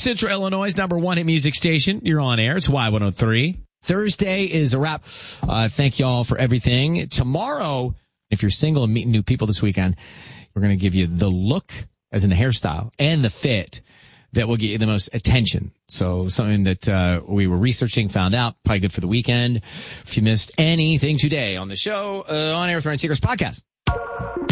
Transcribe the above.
Central Illinois' number one hit music station. You're on air. It's Y103. Thursday is a wrap. Thank you all for everything. Tomorrow, if you're single and meeting new people this weekend, we're going to give you the look, as in the hairstyle, and the fit that will get you the most attention. So something that we were researching, found out, probably good for the weekend. If you missed anything today on the show, On Air with Ryan Seacrest podcast.